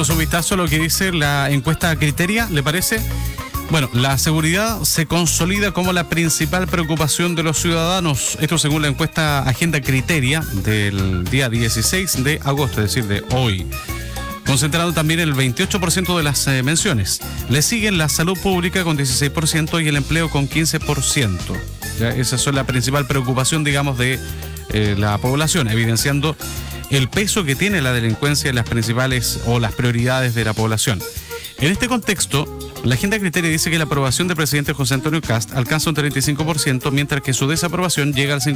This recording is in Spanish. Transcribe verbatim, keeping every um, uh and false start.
Demos un vistazo a lo que dice la encuesta Criteria, ¿le parece? Bueno, la seguridad se consolida como la principal preocupación de los ciudadanos. Esto según la encuesta Agenda Criteria del día dieciséis de agosto, es decir, de hoy. Concentrando también el veintiocho por ciento de las eh, menciones. Le siguen la salud pública con dieciséis por ciento y el empleo con quince por ciento. ¿Ya? Esa es la principal preocupación, digamos, de eh, la población, evidenciando el peso que tiene la delincuencia en las principales o las prioridades de la población. En este contexto, la Agenda Criteria dice que la aprobación del presidente José Antonio Kast alcanza un treinta y cinco por ciento, mientras que su desaprobación llega al cincuenta por ciento.